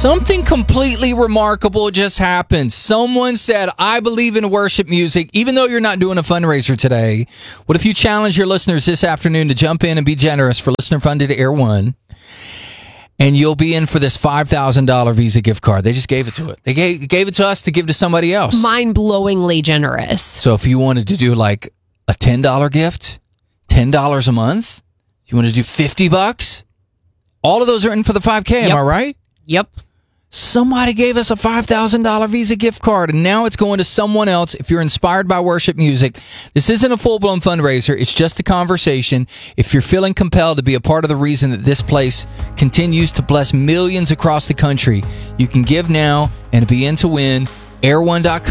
Something completely remarkable just happened. Someone said, I believe in worship music, even though you're not doing a fundraiser today. What if you challenge your listeners this afternoon to jump in and be generous for listener-funded Air One? And you'll be in for this $5,000 Visa gift card. They just gave it to it. They gave it to us to give to somebody else. Mind-blowingly generous. So if you wanted to do like a $10 gift, $10 a month, if you want to do $50, all of those are in for the 5K. Am I right? Yep. Somebody gave us a $5,000 Visa gift card, and now it's going to someone else. If you're inspired by worship music, this isn't a full-blown fundraiser. It's just a conversation. If you're feeling compelled to be a part of the reason that this place continues to bless millions across the country, you can give now and be in to win. Air1.com.